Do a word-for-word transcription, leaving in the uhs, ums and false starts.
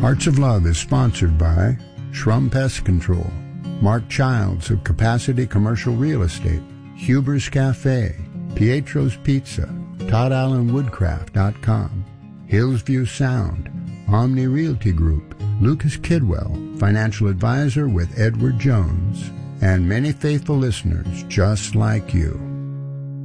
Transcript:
Hearts of Love is sponsored by Shrum Pest Control, Mark Childs of Capacity Commercial Real Estate, Huber's Cafe, Pietro's Pizza, Todd Allen Woodcraft dot com, Hillsview Sound, Omni Realty Group, Lucas Kidwell, financial advisor with Edward Jones, and many faithful listeners just like you.